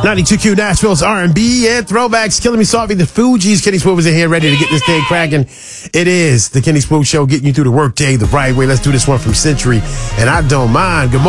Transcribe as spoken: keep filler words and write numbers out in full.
ninety-two Q Nashville's R and B and throwbacks. Killing Me Softly, the Fugees. Kenny Swoop is in here ready to get this thing cracking. It is the Kenny Swoop Show, getting you through the workday the right way. Let's do this one from Century, and I don't mind. Good morning.